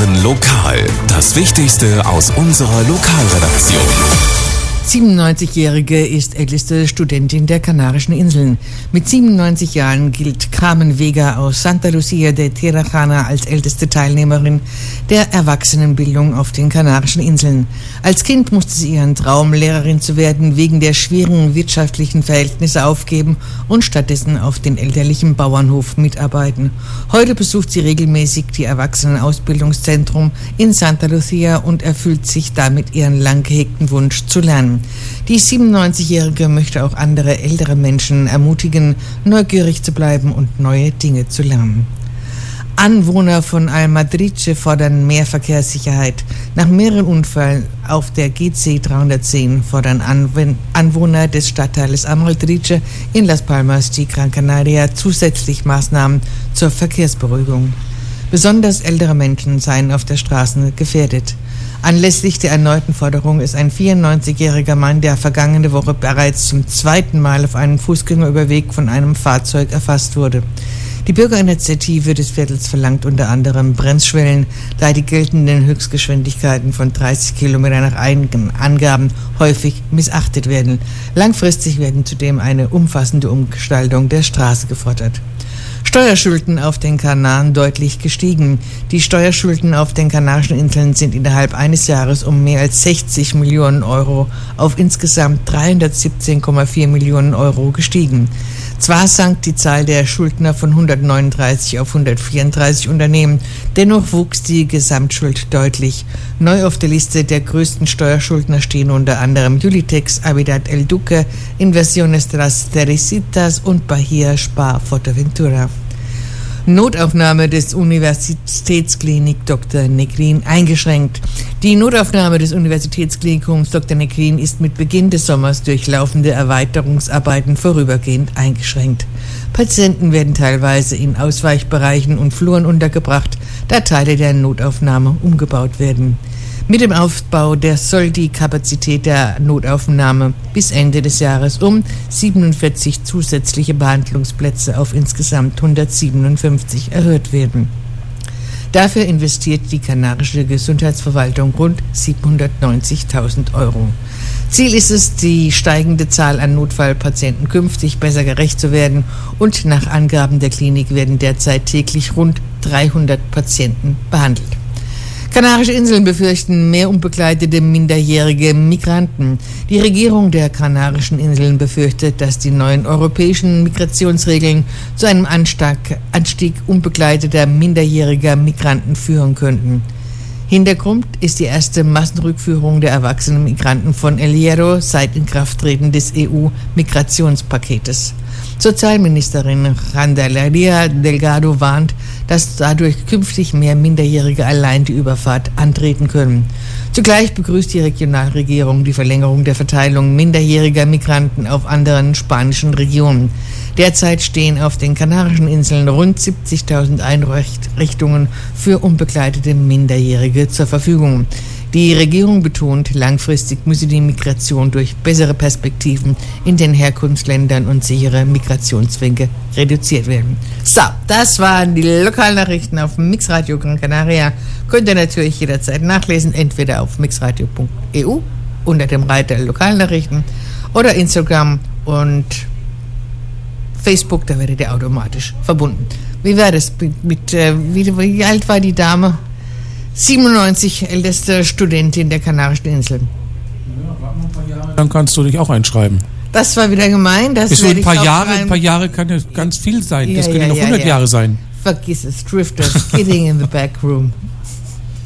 hören Lokal, das Wichtigste aus unserer Lokalredaktion. 97-Jährige ist älteste Studentin der Kanarischen Inseln. Mit 97 Jahren gilt Carmen Vega aus Santa Lucia de Tirajana als älteste Teilnehmerin der Erwachsenenbildung auf den Kanarischen Inseln. Als Kind musste sie ihren Traum, Lehrerin zu werden, wegen der schwierigen wirtschaftlichen Verhältnisse aufgeben und stattdessen auf den elterlichen Bauernhof mitarbeiten. Heute besucht sie regelmäßig die Erwachsenenausbildungszentrum in Santa Lucia und erfüllt sich damit ihren lang gehegten Wunsch zu lernen. Die 97-Jährige möchte auch andere ältere Menschen ermutigen, neugierig zu bleiben und neue Dinge zu lernen. Anwohner von Almadriche fordern mehr Verkehrssicherheit. Nach mehreren Unfällen auf der GC 310 fordern Anwohner des Stadtteiles Almadriche in Las Palmas de Gran Canaria zusätzlich Maßnahmen zur Verkehrsberuhigung. Besonders ältere Menschen seien auf der Straße gefährdet. Anlässlich der erneuten Forderung ist ein 94-jähriger Mann, der vergangene Woche bereits zum zweiten Mal auf einem Fußgängerüberweg von einem Fahrzeug erfasst wurde. Die Bürgerinitiative des Viertels verlangt unter anderem Bremsschwellen, da die geltenden Höchstgeschwindigkeiten von 30 Kilometern nach eigenen Angaben häufig missachtet werden. Langfristig werden zudem eine umfassende Umgestaltung der Straße gefordert. Steuerschulden auf den Kanaren deutlich gestiegen. Die Steuerschulden auf den Kanarischen Inseln sind innerhalb eines Jahres um mehr als 60 Millionen Euro auf insgesamt 317,4 Millionen Euro gestiegen. Zwar sank die Zahl der Schuldner von 139 auf 134 Unternehmen, dennoch wuchs die Gesamtschuld deutlich. Neu auf der Liste der größten Steuerschuldner stehen unter anderem Julitex, Habitat El Duque, Inversiones de las Teresitas und Bahia Spa Fuerteventura. Notaufnahme des Universitätsklinik Dr. Negrin eingeschränkt. Die Notaufnahme des Universitätsklinikums Dr. Negrin ist mit Beginn des Sommers durch laufende Erweiterungsarbeiten vorübergehend eingeschränkt. Patienten werden teilweise in Ausweichbereichen und Fluren untergebracht, da Teile der Notaufnahme umgebaut werden. Mit dem Aufbau soll die Kapazität der Notaufnahme bis Ende des Jahres um 47 zusätzliche Behandlungsplätze auf insgesamt 157 erhöht werden. Dafür investiert die kanarische Gesundheitsverwaltung rund 790.000 Euro. Ziel ist es, die steigende Zahl an Notfallpatienten künftig besser gerecht zu werden, und nach Angaben der Klinik werden derzeit täglich rund 300 Patienten behandelt. Kanarische Inseln befürchten mehr unbegleitete minderjährige Migranten. Die Regierung der Kanarischen Inseln befürchtet, dass die neuen europäischen Migrationsregeln zu einem Anstieg unbegleiteter minderjähriger Migranten führen könnten. Hintergrund ist die erste Massenrückführung der erwachsenen Migranten von El Hierro seit Inkrafttreten des EU-Migrationspaketes. Sozialministerin Candelaria Delgado warnt, dass dadurch künftig mehr Minderjährige allein die Überfahrt antreten können. Zugleich begrüßt die Regionalregierung die Verlängerung der Verteilung minderjähriger Migranten auf anderen spanischen Regionen. Derzeit stehen auf den Kanarischen Inseln rund 70.000 Einrichtungen für unbegleitete Minderjährige zur Verfügung. Die Regierung betont, langfristig müsse die Migration durch bessere Perspektiven in den Herkunftsländern und sichere Migrationswege reduziert werden. So, das waren die Lokalnachrichten auf Mixradio Gran Canaria. Könnt ihr natürlich jederzeit nachlesen, entweder auf mixradio.eu unter dem Reiter Lokalnachrichten oder Instagram und Facebook, da werdet ihr automatisch verbunden. Wie war das wie alt war die Dame? 97, älteste Studentin der Kanarischen Inseln. Ja, warte mal ein paar Jahre. Dann kannst du dich auch einschreiben. Das war wieder gemein. Das ist so ein paar Jahre kann ja ganz viel sein. Ja, das können noch 100 Jahre sein. Vergiss es, Drifters, Kidding in the Back Room.